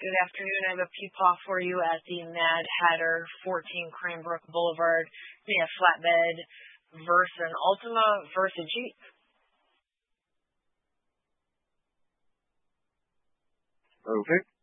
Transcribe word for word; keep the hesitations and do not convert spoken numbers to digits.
Good afternoon. I have a Peepaw for you at the Mad Hatter, fourteen Cranbrook Boulevard. We have flatbed versus an Altima versus a Jeep. Okay.